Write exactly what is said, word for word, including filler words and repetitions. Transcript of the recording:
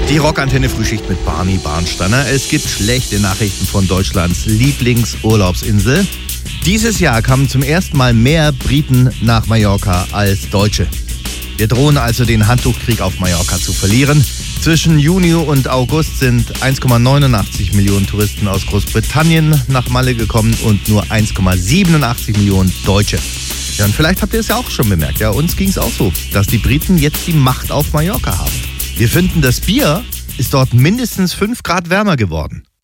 Die Rockantenne Frühschicht mit Barney Barnsteiner. Es gibt schlechte Nachrichten von Deutschlands Lieblingsurlaubsinsel. Dieses Jahr kamen zum ersten Mal mehr Briten nach Mallorca als Deutsche. Wir drohen also den Handtuchkrieg auf Mallorca zu verlieren. Zwischen Juni und August sind eins Komma neunundachtzig Millionen Touristen aus Großbritannien nach Malle gekommen und nur eins Komma siebenundachtzig Millionen Deutsche. Ja, und vielleicht habt ihr es ja auch schon bemerkt. Ja, uns ging es auch so, dass die Briten jetzt die Macht auf Mallorca haben. Wir finden, das Bier ist dort mindestens fünf Grad wärmer geworden.